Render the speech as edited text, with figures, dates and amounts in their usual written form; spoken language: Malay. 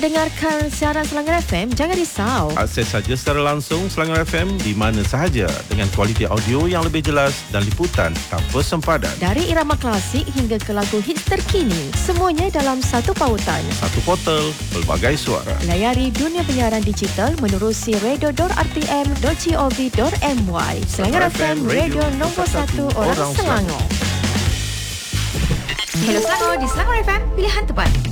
Dengarkan siaran Selangor FM, jangan risau. Akses saja secara langsung Selangor FM di mana sahaja dengan kualiti audio yang lebih jelas dan liputan tanpa sempadan. Dari irama klasik hingga ke lagu hits terkini, semuanya dalam satu pautan. Satu portal, pelbagai suara. Layari dunia penyiaran digital menerusi radio.rtm.gov.my. Selangor FM, radio nombor 1 orang Selangor. Hello Selangor, di Selangor FM, pilihan tepat.